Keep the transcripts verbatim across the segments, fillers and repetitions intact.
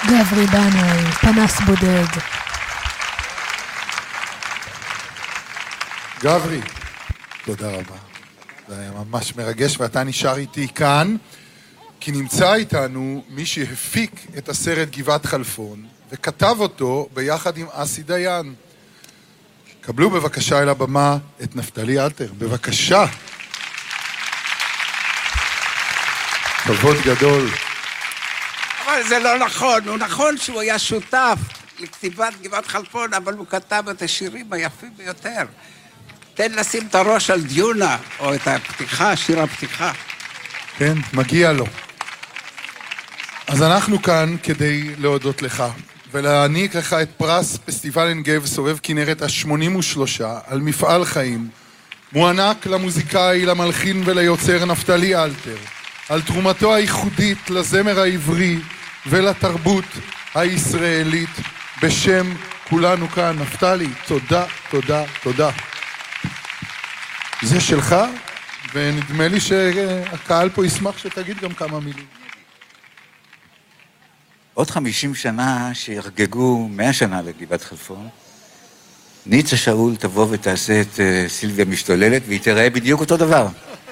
גברי בנאי, פנס בודד. גברי, תודה רבה. זה היה ממש מרגש, ואתה נשאר איתי כאן, כי נמצא איתנו מי שהפיק את הסרט גבעת חלפון, וכתב אותו ביחד עם אסי דיין. קבלו בבקשה אל הבמה את נפתלי אלתר, בבקשה. כבוד גדול. אבל זה לא נכון, הוא נכון שהוא היה שותף לכתיבת גבעת חלפון, אבל הוא כתב את השירים היפים ביותר. תן לשים את הראש על דיונה, או את הפתיחה, שיר הפתיחה. כן, מגיע לו. אז אנחנו כאן כדי להודות לך, ולהעניק לך את פרס פסטיבל עין גב סובב כנרת ה-שמונים ושלוש על מפעל חיים, מוענק למוזיקאי, למלחין וליוצר נפתלי אלתר, על תרומתו הייחודית לזמר העברי ולתרבות הישראלית. בשם כולנו כאן, נפתלי, תודה, תודה, תודה. זה שלך, ונדמה לי שהקהל פה ישמח שתגיד גם כמה מילים. עוד חמישים שנה שירגגו מאה שנה לגבעת חלפון, ניצה שאול תבוא ותעשה את סילביה משתוללת, והיא תראה בדיוק אותו דבר.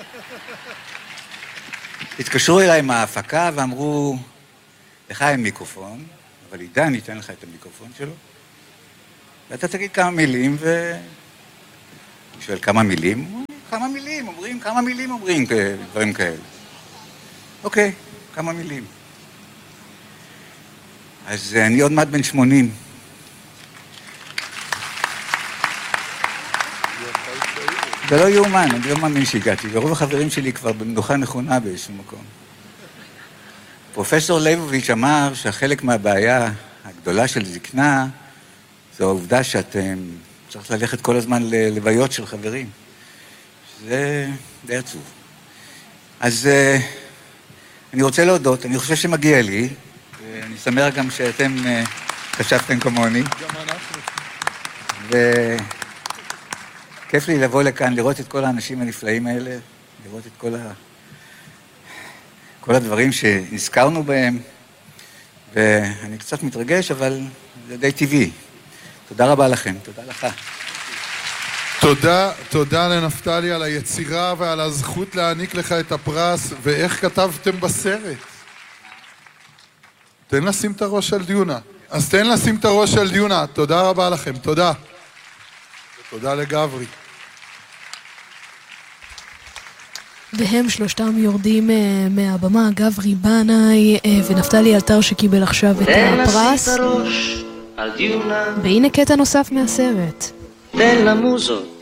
התקשרו אליי עם ההפקה ואמרו, לך אין מיקרופון, אבל עידן ייתן לך את המיקרופון שלו, ואתה תגיד כמה מילים, ו... אני שואל כמה מילים? כמה מילים, אומרים, כמה מילים אומרים, דברים כאלה. אוקיי, כמה מילים. אז אני עוד מעט בן שמונים. זה לא יאומן, אני לא מאמין שהגעתי, ורוב החברים שלי כבר במנוחה נכונה באיזשהו מקום. פרופסור ליבוביץ' אמר שהחלק מהבעיה הגדולה של זקנה, זו העובדה שאתם צריך ללכת כל הזמן ללוויות של חברים. זה די עצוב. אז uh, אני רוצה להודות, אני חושב שמגיע לי, ואני שמח גם שאתם uh, חשבתם כמוני. גם אנחנו. וכיף לי לבוא לכאן, לראות את כל האנשים הנפלאים האלה, לראות את כל, ה... כל הדברים שנזכרנו בהם, ואני קצת מתרגש, אבל זה די טבעי. תודה רבה לכם, תודה לך. תודה, תודה לנפתלי על היצירה ועל הזכות להעניק לך את הפרס, ואיך כתבתם בסרט. תן לשים את הראש על דיונה. אז תן לשים את הראש על דיונה. תודה רבה לכם, תודה. ותודה לגברי. והם שלושתם יורדים מהבמה, גברי בנאי ונפתלי אלתר שקיבל עכשיו את הפרס. והנה קטע נוסף מהסרט. תן למוזות